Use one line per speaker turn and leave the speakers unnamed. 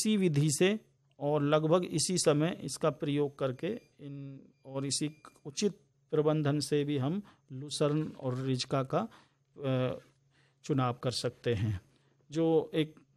इसी विधि से और लगभग इसी समय इसका प्रयोग करके और इसी उचित प्रबंधन से भी हम लूसर्न और रिज्का का चुनाव कर सकते हैं। जो एक